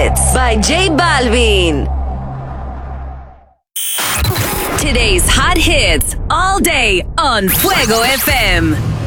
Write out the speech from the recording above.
Hits by J Balvin. Today's hot hits all day on Fuego FM.